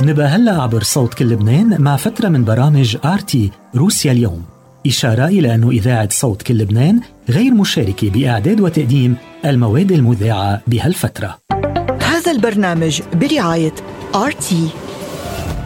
نبقى هلأ عبر صوت كل لبنان مع فترة من برامج آرتي روسيا اليوم، إشارة إلى أن إذاعة صوت كل لبنان غير مشاركة بإعداد وتقديم المواد المذاعة بهالفترة. هذا البرنامج برعاية آرتي.